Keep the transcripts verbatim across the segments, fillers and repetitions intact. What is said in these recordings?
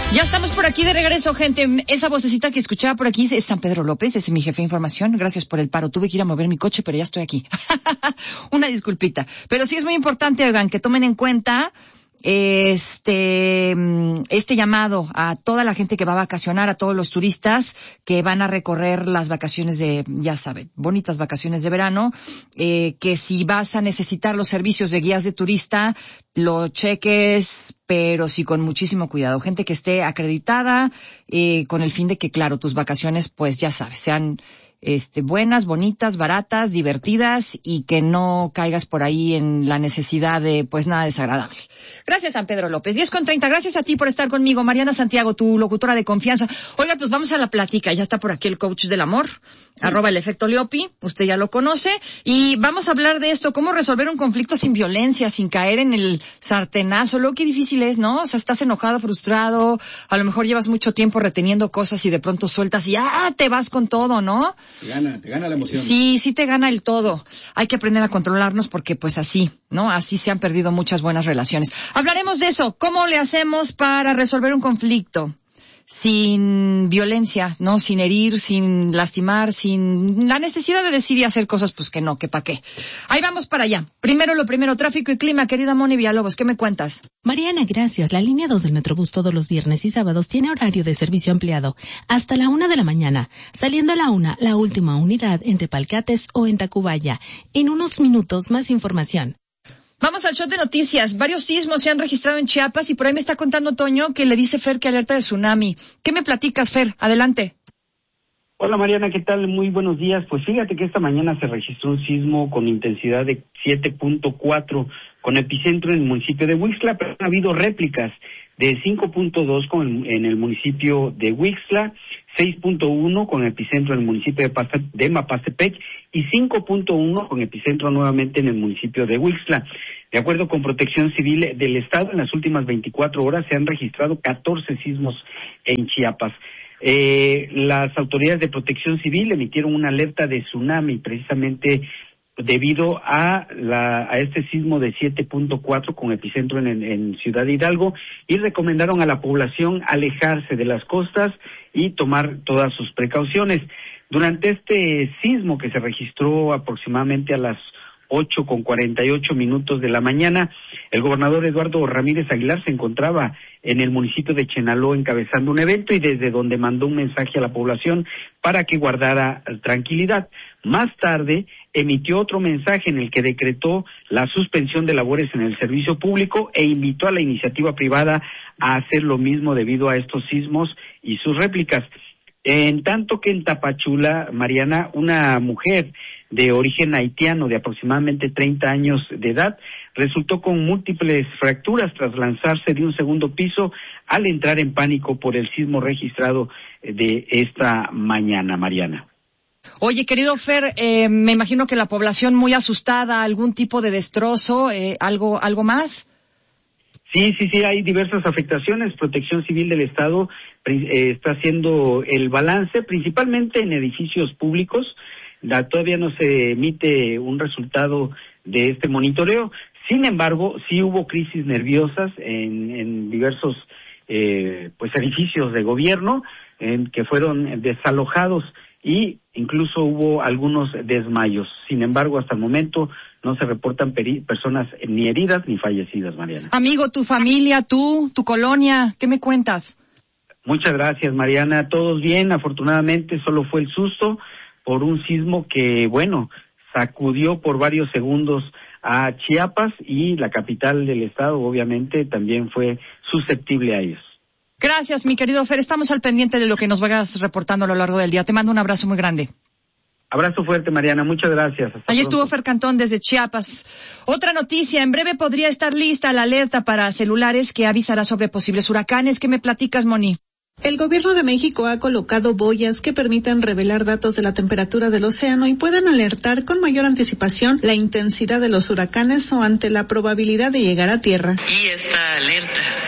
Ya estamos por aquí de regreso, gente. Esa vocecita que escuchaba por aquí es San Pedro López, es mi jefe de información. Gracias por el paro. Tuve que ir a mover mi coche, pero ya estoy aquí. Una disculpita. Pero sí es muy importante, oigan, que tomen en cuenta este este llamado a toda la gente que va a vacacionar, a todos los turistas que van a recorrer las vacaciones de, ya saben, bonitas vacaciones de verano, eh, que si vas a necesitar los servicios de guías de turista, lo cheques, pero sí con muchísimo cuidado. Gente que esté acreditada, eh, con el fin de que, claro, tus vacaciones, pues ya sabes, sean este buenas, bonitas, baratas, divertidas y que no caigas por ahí en la necesidad de pues nada desagradable. Gracias, San Pedro López. diez con treinta. Gracias a ti por estar conmigo. Mariana Santiago, tu locutora de confianza. Oiga, pues vamos a la plática. Ya está por aquí el coach del amor, sí. Arroba el efecto Leopi. Usted ya lo conoce. Y vamos a hablar de esto, cómo resolver un conflicto sin violencia, sin caer en el sartenazo. Luego qué difícil es, ¿no? O sea, estás enojado, frustrado, a lo mejor llevas mucho tiempo reteniendo cosas y de pronto sueltas y ya te vas con todo, ¿no? Te gana, te gana la emoción. Sí, sí te gana el todo. Hay que aprender a controlarnos porque pues así, ¿no? Así se han perdido muchas buenas relaciones. Hablaremos de eso. ¿Cómo le hacemos para resolver un conflicto sin violencia, ¿no? Sin herir, sin lastimar, sin la necesidad de decir y hacer cosas, pues que no, que pa' qué. Ahí vamos para allá. Primero lo primero, tráfico y clima. Querida Moni Villalobos, ¿qué me cuentas? Mariana, gracias. La línea dos del Metrobús todos los viernes y sábados tiene horario de servicio ampliado hasta la una de la mañana. Saliendo a la una, la última unidad en Tepalcates o en Tacubaya. En unos minutos, más información. Vamos al shot de noticias. Varios sismos se han registrado en Chiapas y por ahí me está contando Toño que le dice Fer que alerta de tsunami. ¿Qué me platicas, Fer? Adelante. Hola Mariana, ¿qué tal? Muy buenos días. Pues fíjate que esta mañana se registró un sismo con intensidad de siete punto cuatro con epicentro en el municipio de Huixtla, pero ha habido réplicas de cinco punto dos con el, en el municipio de Huixtla, seis punto uno con epicentro en el municipio de, Pasta, de Mapastepec y cinco punto uno con epicentro nuevamente en el municipio de Huixtla. De acuerdo con Protección Civil del Estado, en las últimas veinticuatro horas se han registrado catorce sismos en Chiapas. Eh, las autoridades de Protección Civil emitieron una alerta de tsunami precisamente debido a la a este sismo de siete punto cuatro con epicentro en, en Ciudad Hidalgo y recomendaron a la población alejarse de las costas y tomar todas sus precauciones. Durante este sismo que se registró aproximadamente a las ocho con cuarenta y ocho minutos de la mañana, el gobernador Eduardo Ramírez Aguilar se encontraba en el municipio de Chenaló encabezando un evento y desde donde mandó un mensaje a la población para que guardara tranquilidad. Más tarde emitió otro mensaje en el que decretó la suspensión de labores en el servicio público e invitó a la iniciativa privada a hacer lo mismo debido a estos sismos y sus réplicas. En tanto que en Tapachula, Mariana, una mujer de origen haitiano de aproximadamente treinta años de edad, resultó con múltiples fracturas tras lanzarse de un segundo piso al entrar en pánico por el sismo registrado de esta mañana, Mariana. Oye, querido Fer, eh, me imagino que la población muy asustada, algún tipo de destrozo, eh, algo, algo más. Sí, sí, sí, hay diversas afectaciones. Protección Civil del Estado eh, está haciendo el balance, principalmente en edificios públicos. Da, todavía no se emite un resultado de este monitoreo. Sin embargo, sí hubo crisis nerviosas en, en diversos eh, pues edificios de gobierno en que fueron desalojados y incluso hubo algunos desmayos. Sin embargo, hasta el momento no se reportan peri- personas ni heridas ni fallecidas, Mariana. Amigo, tu familia, tú, tu colonia, ¿qué me cuentas? Muchas gracias, Mariana. Todos bien, afortunadamente solo fue el susto por un sismo que, bueno, sacudió por varios segundos a Chiapas y la capital del estado, obviamente, también fue susceptible a ellos. Gracias, mi querido Fer. Estamos al pendiente de lo que nos vayas reportando a lo largo del día. Te mando un abrazo muy grande. Abrazo fuerte, Mariana. Muchas gracias. Hasta Allí pronto. estuvo Fer Cantón desde Chiapas. Otra noticia. En breve podría estar lista la alerta para celulares que avisará sobre posibles huracanes. ¿Qué me platicas, Moni? El gobierno de México ha colocado boyas que permitan revelar datos de la temperatura del océano y pueden alertar con mayor anticipación la intensidad de los huracanes o ante la probabilidad de llegar a tierra. Y esta alerta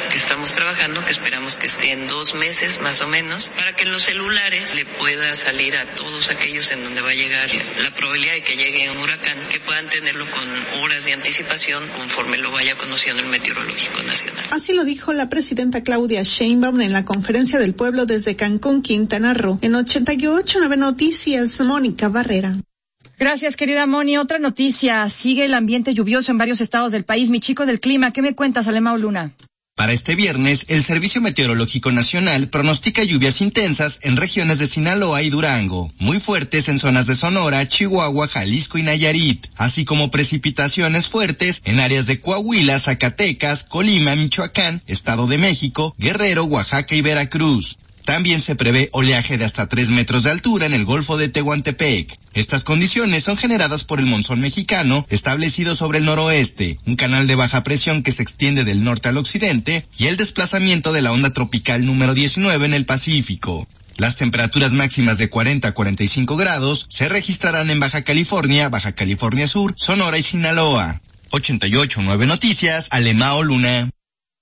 que estamos trabajando, que esperamos que esté en dos meses más o menos, para que en los celulares le pueda salir a todos aquellos en donde va a llegar la probabilidad de que llegue un huracán, que puedan tenerlo con horas de anticipación conforme lo vaya conociendo el Meteorológico Nacional. Así lo dijo la presidenta Claudia Sheinbaum en la Conferencia del Pueblo desde Cancún, Quintana Roo. En ochenta y ocho nueve Noticias, Mónica Barrera. Gracias, querida Moni. Otra noticia. Sigue el ambiente lluvioso en varios estados del país. Mi chico del clima, ¿qué me cuentas, Alemão Luna? Para este viernes, el Servicio Meteorológico Nacional pronostica lluvias intensas en regiones de Sinaloa y Durango, muy fuertes en zonas de Sonora, Chihuahua, Jalisco y Nayarit, así como precipitaciones fuertes en áreas de Coahuila, Zacatecas, Colima, Michoacán, Estado de México, Guerrero, Oaxaca y Veracruz. También se prevé oleaje de hasta tres metros de altura en el Golfo de Tehuantepec. Estas condiciones son generadas por el monzón mexicano establecido sobre el noroeste, un canal de baja presión que se extiende del norte al occidente y el desplazamiento de la onda tropical número diecinueve en el Pacífico. Las temperaturas máximas de cuarenta a cuarenta y cinco grados se registrarán en Baja California, Baja California Sur, Sonora y Sinaloa. ochenta y ocho nueve Noticias, Alemão Luna.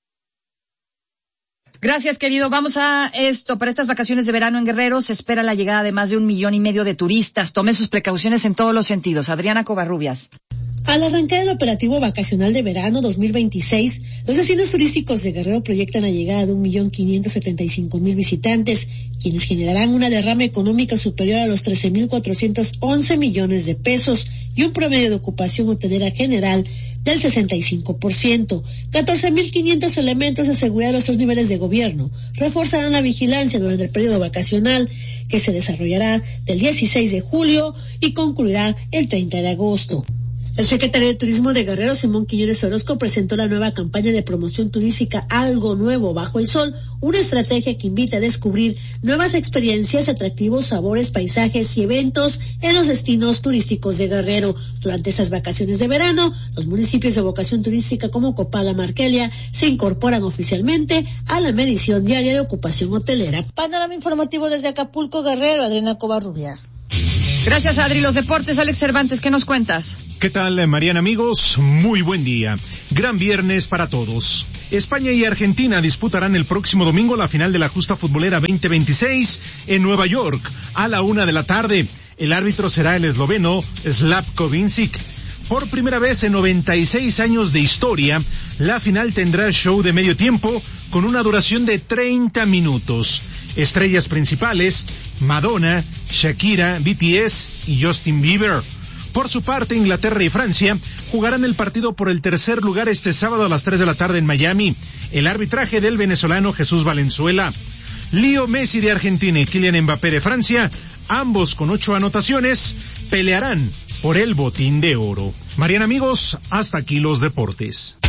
Gracias, querido. Vamos a esto. Para estas vacaciones de verano en Guerrero se espera la llegada de más de un millón y medio de turistas. Tome sus precauciones en todos los sentidos. Adriana Covarrubias. Al arrancar el operativo vacacional de verano dos mil veintiséis, los destinos turísticos de Guerrero proyectan la llegada de un millón quinientos setenta y cinco mil visitantes, quienes generarán una derrama económica superior a los trece mil cuatrocientos once millones de pesos y un promedio de ocupación hotelera general del sesenta y cinco por ciento. catorce mil quinientos elementos de seguridad de los niveles de gobierno reforzarán la vigilancia durante el periodo vacacional, que se desarrollará del dieciséis de julio y concluirá el treinta de agosto. El secretario de Turismo de Guerrero, Simón Quiñones Orozco, presentó la nueva campaña de promoción turística Algo Nuevo Bajo el Sol, una estrategia que invita a descubrir nuevas experiencias, atractivos, sabores, paisajes y eventos en los destinos turísticos de Guerrero. Durante estas vacaciones de verano, los municipios de vocación turística como Copala, Marquelia, se incorporan oficialmente a la medición diaria de ocupación hotelera. Panorama informativo desde Acapulco, Guerrero, Adriana Covarrubias. Gracias, Adri. Los deportes, Alex Cervantes, ¿qué nos cuentas? ¿Qué tal, Mariana, amigos? Muy buen día. Gran viernes para todos. España y Argentina disputarán el próximo domingo la final de la Justa Futbolera veinte veintiséis en Nueva York a la una de la tarde. El árbitro será el esloveno Slavko Vincic. Por primera vez en noventa y seis años de historia, la final tendrá show de medio tiempo con una duración de treinta minutos. Estrellas principales, Madonna, Shakira, B T S y Justin Bieber. Por su parte, Inglaterra y Francia jugarán el partido por el tercer lugar este sábado a las tres de la tarde en Miami. El arbitraje del venezolano Jesús Valenzuela. Leo Messi de Argentina y Kylian Mbappé de Francia, ambos con ocho anotaciones, pelearán por el botín de oro. Mariana, amigos, hasta aquí los deportes.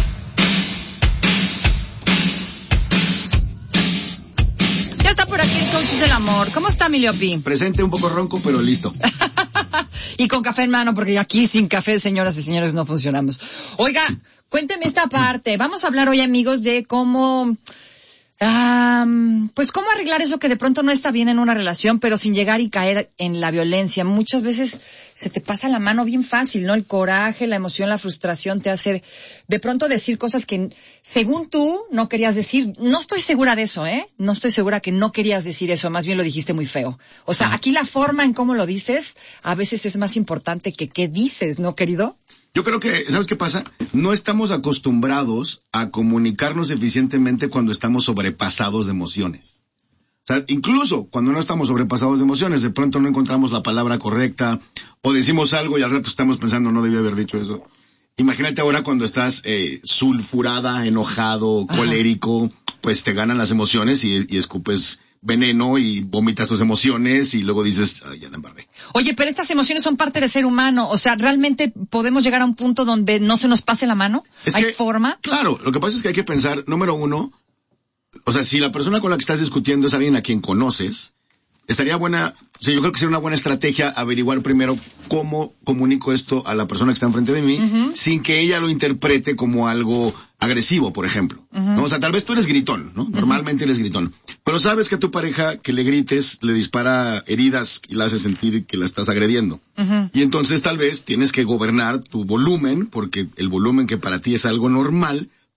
Ya está por aquí el coach del amor. ¿Cómo está, mi Leopi? Presente, un poco ronco, pero listo. Y con café en mano, porque aquí sin café, señoras y señores, no funcionamos. Oiga, sí. Cuénteme esta parte. Vamos a hablar hoy, amigos, de cómo... Um, pues cómo arreglar eso que de pronto no está bien en una relación, pero sin llegar y caer en la violencia. Muchas veces se te pasa la mano bien fácil, ¿no? El coraje, la emoción, la frustración te hace de pronto decir cosas que según tú no querías decir. No estoy segura de eso, ¿eh? No estoy segura que no querías decir eso, más bien lo dijiste muy feo. O sea, aquí la forma en cómo lo dices a veces es más importante que qué dices, ¿no, querido? Yo creo que, ¿sabes qué pasa? No estamos acostumbrados a comunicarnos eficientemente cuando estamos sobrepasados de emociones. O sea, incluso cuando no estamos sobrepasados de emociones, de pronto no encontramos la palabra correcta, o decimos algo y al rato estamos pensando, no debía haber dicho eso. Imagínate ahora cuando estás eh, sulfurada, enojado, colérico, ajá, pues te ganan las emociones y, y escupes veneno y vomitas tus emociones y luego dices, ay, ya la embarré. Oye, pero estas emociones son parte del ser humano. O sea, ¿realmente podemos llegar a un punto donde no se nos pase la mano? Es ¿Hay que, forma? Claro, lo que pasa es que hay que pensar, número uno, o sea, si la persona con la que estás discutiendo es alguien a quien conoces, estaría buena, o sea, yo creo que sería una buena estrategia averiguar primero cómo comunico esto a la persona que está enfrente de mí, uh-huh, sin que ella lo interprete como algo agresivo, por ejemplo. Uh-huh. ¿No? O sea, tal vez tú eres gritón, ¿no? Uh-huh. Normalmente eres gritón. Pero sabes que a tu pareja que le grites le dispara heridas y la hace sentir que la estás agrediendo. Uh-huh. Y entonces tal vez tienes que gobernar tu volumen, porque el volumen que para ti es algo normal,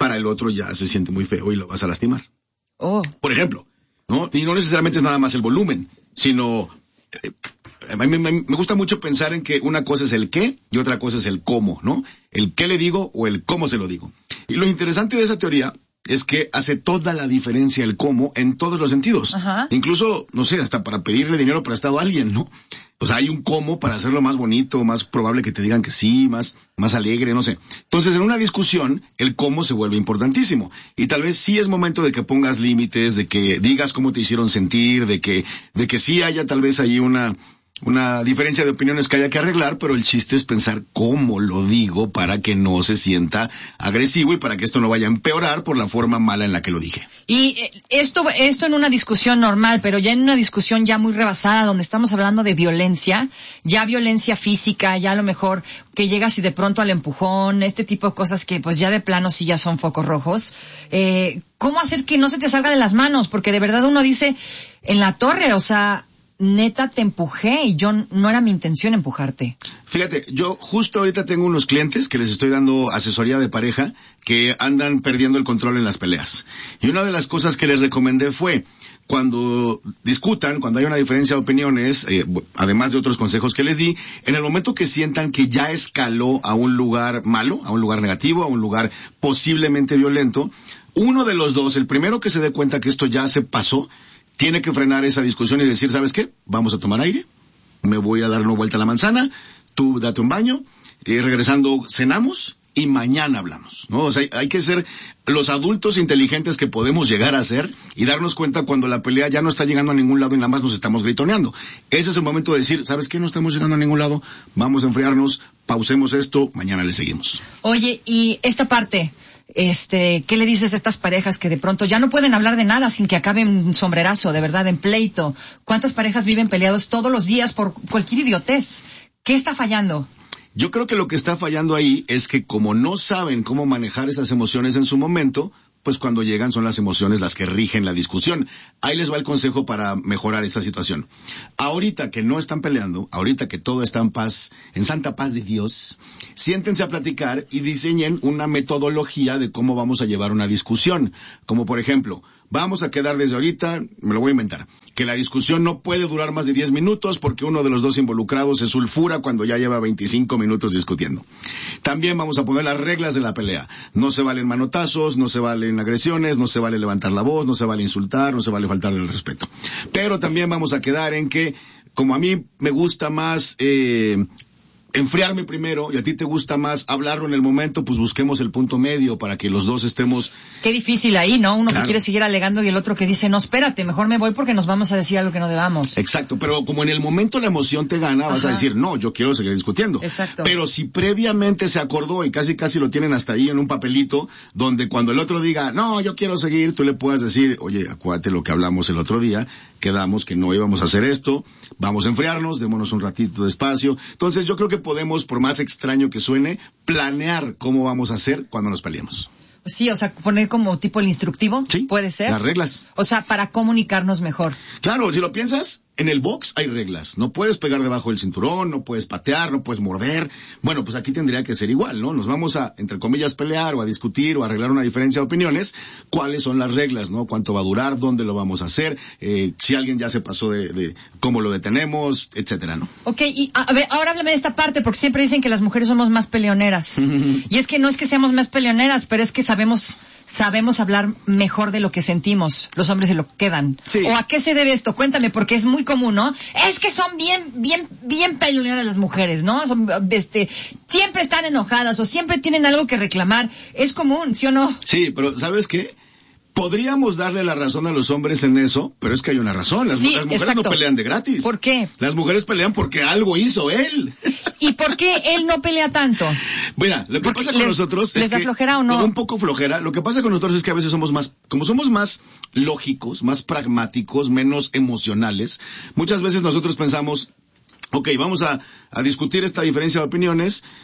para el otro ya se siente muy feo y lo vas a lastimar. Oh. Por ejemplo, ¿no? Y no necesariamente es nada más el volumen, sino... Eh, a mí me, me gusta mucho pensar en que una cosa es el qué y otra cosa es el cómo, ¿no? El qué le digo o el cómo se lo digo. Y lo interesante de esa teoría es que hace toda la diferencia el cómo en todos los sentidos. Ajá. Incluso, no sé, hasta para pedirle dinero prestado a alguien, ¿no? O sea, hay un cómo para hacerlo más bonito, más probable que te digan que sí, más, más alegre, no sé. Entonces, en una discusión, el cómo se vuelve importantísimo. Y tal vez sí es momento de que pongas límites, de que digas cómo te hicieron sentir, de que, de que sí haya tal vez ahí una, una diferencia de opiniones que haya que arreglar, pero el chiste es pensar cómo lo digo para que no se sienta agresivo y para que esto no vaya a empeorar por la forma mala en la que lo dije. Y esto, esto en una discusión normal, pero ya en una discusión ya muy rebasada, donde estamos hablando de violencia, ya violencia física, ya a lo mejor que llegas y de pronto al empujón, este tipo de cosas que pues ya de plano sí ya son focos rojos. Eh, ¿cómo hacer que no se te salga de las manos? Porque de verdad uno dice, en la torre, o sea, neta te empujé y yo no era mi intención empujarte. Fíjate, yo justo ahorita tengo unos clientes que les estoy dando asesoría de pareja que andan perdiendo el control en las peleas. Y una de las cosas que les recomendé fue, cuando discutan, cuando hay una diferencia de opiniones, eh, además de otros consejos que les di, en el momento que sientan que ya escaló a un lugar malo, a un lugar negativo, a un lugar posiblemente violento, uno de los dos, el primero que se dé cuenta que esto ya se pasó, tiene que frenar esa discusión y decir, ¿sabes qué? Vamos a tomar aire, me voy a dar una vuelta a la manzana, tú date un baño, y regresando cenamos y mañana hablamos, ¿no? O sea, hay que ser los adultos inteligentes que podemos llegar a ser y darnos cuenta cuando la pelea ya no está llegando a ningún lado y nada más nos estamos gritoneando. Ese es el momento de decir, ¿sabes qué? No estamos llegando a ningún lado, vamos a enfriarnos, pausemos esto, mañana le seguimos. Oye, y esta parte... Este, ¿qué le dices a estas parejas que de pronto ya no pueden hablar de nada sin que acabe un sombrerazo, de verdad, en pleito? ¿Cuántas parejas viven peleados todos los días por cualquier idiotez? ¿Qué está fallando? Yo creo que lo que está fallando ahí es que como no saben cómo manejar esas emociones en su momento, pues cuando llegan son las emociones las que rigen la discusión. Ahí les va el consejo para mejorar esta situación. Ahorita que no están peleando, ahorita que todo está en paz, en santa paz de Dios, siéntense a platicar y diseñen una metodología de cómo vamos a llevar una discusión. Como por ejemplo, vamos a quedar desde ahorita, me lo voy a inventar, que la discusión no puede durar más de diez minutos porque uno de los dos involucrados se sulfura cuando ya lleva veinticinco minutos discutiendo. También vamos a poner las reglas de la pelea. No se valen manotazos, no se valen agresiones, no se vale levantar la voz, no se vale insultar, no se vale faltar el respeto. Pero también vamos a quedar en que, como a mí me gusta más... Eh, enfriarme primero y a ti te gusta más hablarlo en el momento, pues busquemos el punto medio para que los dos estemos... Qué difícil ahí, ¿no? Uno claro. que quiere seguir alegando y el otro que dice, no, espérate, mejor me voy porque nos vamos a decir algo que no debamos. Exacto, pero como en el momento la emoción te gana, vas Ajá. a decir, no, yo quiero seguir discutiendo. Exacto. Pero si previamente se acordó y casi casi lo tienen hasta ahí en un papelito, donde cuando el otro diga, no, yo quiero seguir, tú le puedas decir, oye, acuérdate lo que hablamos el otro día, quedamos que no íbamos a hacer esto, vamos a enfriarnos, démonos un ratito de espacio. Entonces yo creo que podemos, por más extraño que suene, planear cómo vamos a hacer cuando nos peleemos. Sí, o sea, poner como tipo el instructivo, sí, puede ser. Las reglas. O sea, para comunicarnos mejor. Claro, si lo piensas, en el box hay reglas. No puedes pegar debajo del cinturón, no puedes patear, no puedes morder. Bueno, pues aquí tendría que ser igual, ¿no? Nos vamos a, entre comillas, pelear o a discutir o a arreglar una diferencia de opiniones. ¿Cuáles son las reglas, no? ¿Cuánto va a durar? ¿Dónde lo vamos a hacer? Eh, si alguien ya se pasó de, de cómo lo detenemos, etcétera, ¿no? Ok, y a ver, ahora háblame de esta parte, porque siempre dicen que las mujeres somos más peleoneras. Y es que no es que seamos más peleoneras, pero es que sabemos sabemos hablar mejor de lo que sentimos. Los hombres se lo quedan. Sí. ¿O a qué se debe esto? Cuéntame, porque es muy común, ¿no? Es que son bien, bien, bien peleoneras las mujeres, ¿no? Son, este, siempre están enojadas o siempre tienen algo que reclamar. Es común, ¿sí o no? Sí, pero ¿sabes qué? Podríamos darle la razón a los hombres en eso, pero es que hay una razón. Las, sí, las mujeres exacto. no pelean de gratis. ¿Por qué? Las mujeres pelean porque algo hizo él. ¿Y por qué él no pelea tanto? Mira, lo que Porque pasa con les, nosotros ¿les es da que... flojera o no? Un poco flojera. Lo que pasa con nosotros es que a veces somos más... Como somos más lógicos, más pragmáticos, menos emocionales, muchas veces nosotros pensamos, ok, vamos a, a discutir esta diferencia de opiniones...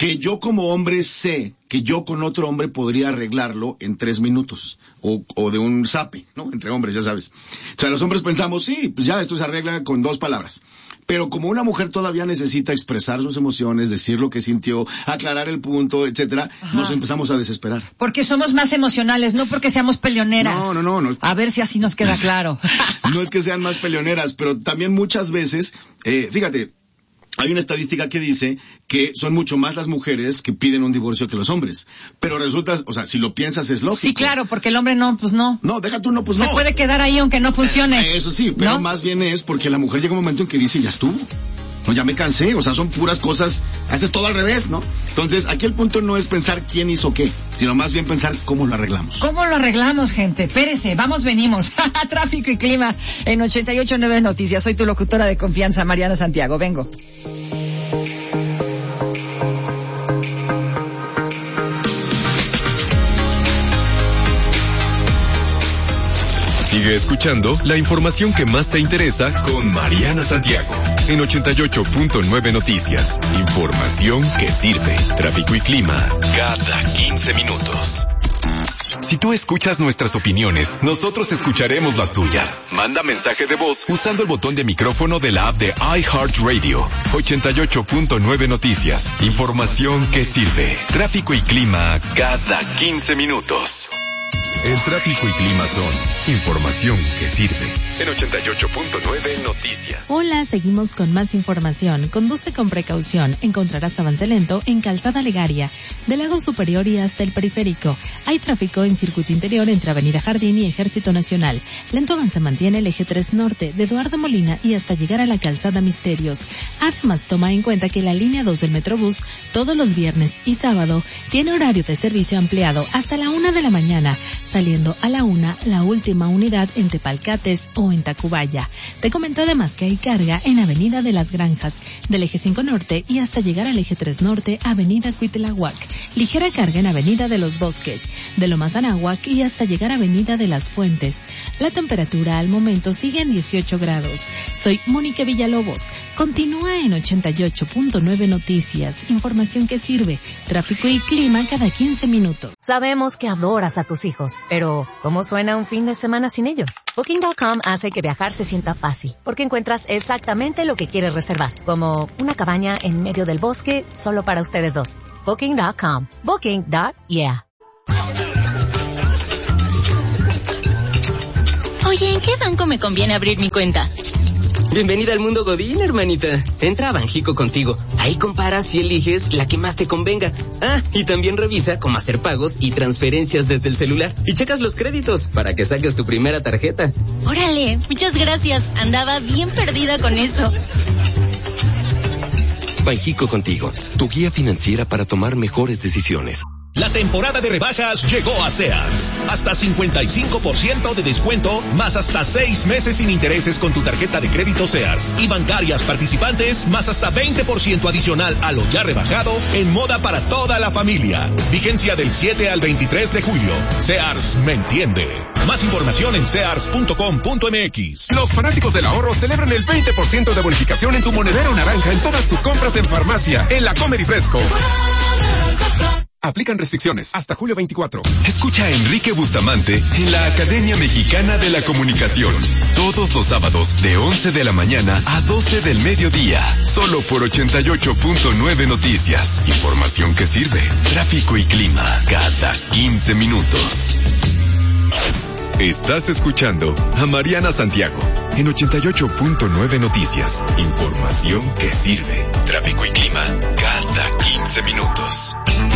que yo como hombre sé que yo con otro hombre podría arreglarlo en tres minutos, o, o de un zape, ¿no? Entre hombres, ya sabes. O sea, los hombres pensamos, sí, pues ya esto se arregla con dos palabras. Pero como una mujer todavía necesita expresar sus emociones, decir lo que sintió, aclarar el punto, etcétera, Ajá. nos empezamos a desesperar. Porque somos más emocionales, no porque seamos peleoneras. No, no, no. no. A ver si así nos queda claro. No es que sean más peleoneras, pero también muchas veces, eh, fíjate, hay una estadística que dice que son mucho más las mujeres que piden un divorcio que los hombres. Pero resulta, o sea, si lo piensas es lógico. Sí, claro, porque el hombre no, pues no. No, deja tú no, pues Se no. Se puede quedar ahí aunque no funcione. Eh, eso sí, pero ¿no? más bien es porque la mujer llega un momento en que dice, ya estuvo. No, ya me cansé, o sea, son puras cosas, haces todo al revés, ¿no? Entonces, aquí el punto no es pensar quién hizo qué, sino más bien pensar cómo lo arreglamos. ¿Cómo lo arreglamos, gente? Espérese, vamos, venimos. Tráfico y clima en ochenta y ocho punto nueve Noticias. Soy tu locutora de confianza, Mariana Santiago. Vengo. Sigue escuchando la información que más te interesa con Mariana Santiago en ochenta y ocho punto nueve Noticias. Información que sirve. Tráfico y clima cada quince minutos. Si tú escuchas nuestras opiniones, nosotros escucharemos las tuyas. Manda mensaje de voz usando el botón de micrófono de la app de iHeartRadio. ochenta y ocho punto nueve Noticias. Información que sirve. Tráfico y clima cada quince minutos. El tráfico y clima son información que sirve. En ochenta y ocho punto nueve Noticias. Hola, seguimos con más información. Conduce con precaución. Encontrarás avance lento en Calzada Legaria, del lado superior y hasta el periférico. Hay tráfico en circuito interior entre Avenida Jardín y Ejército Nacional. Lento avance mantiene el eje tres Norte, de Eduardo Molina y hasta llegar a la Calzada Misterios. Además, toma en cuenta que la línea dos del Metrobús, todos los viernes y sábado, tiene horario de servicio ampliado hasta la una de la mañana, saliendo a la una la última unidad en Tepalcates o en Tacubaya. Te comento además que hay carga en Avenida de las Granjas, del eje cinco Norte y hasta llegar al eje tres Norte, Avenida Cuitláhuac. Ligera carga en Avenida de los Bosques, de Lomas Anáhuac y hasta llegar a Avenida de las Fuentes. La temperatura al momento sigue en dieciocho grados. Soy Mónica Villalobos. Continúa en ochenta y ocho punto nueve Noticias. Información que sirve. Tráfico y clima cada quince minutos. Sabemos que adoras a tus hijos, pero ¿cómo suena un fin de semana sin ellos? Booking punto com hace que viajar se sienta fácil, porque encuentras exactamente lo que quieres reservar, como una cabaña en medio del bosque solo para ustedes dos. Booking punto com. Booking. Yeah. Oye, ¿en qué banco me conviene abrir mi cuenta? Bienvenida al mundo Godín, hermanita. Entra a Banjico Contigo. Ahí comparas y eliges la que más te convenga. Ah, y también revisa cómo hacer pagos y transferencias desde el celular. Y checas los créditos para que saques tu primera tarjeta. Órale, muchas gracias. Andaba bien perdida con eso. Banjico Contigo, tu guía financiera para tomar mejores decisiones. La temporada de rebajas llegó a Sears. Hasta cincuenta y cinco por ciento de descuento, más hasta seis meses sin intereses con tu tarjeta de crédito Sears. Y bancarias participantes, más hasta veinte por ciento adicional a lo ya rebajado en moda para toda la familia. Vigencia del siete al veintitrés de julio. Sears me entiende. Más información en sears punto com punto m x. Los fanáticos del ahorro celebran el veinte por ciento de bonificación en tu monedero naranja en todas tus compras en farmacia, en la Comer y Fresco. Aplican restricciones hasta julio veinticuatro. Escucha a Enrique Bustamante en la Academia Mexicana de la Comunicación. Todos los sábados de once de la mañana a doce del mediodía. Solo por ochenta y ocho punto nueve Noticias. Información que sirve. Tráfico y clima cada quince minutos. Estás escuchando a Mariana Santiago en ochenta y ocho punto nueve Noticias. Información que sirve. Tráfico y clima cada quince minutos.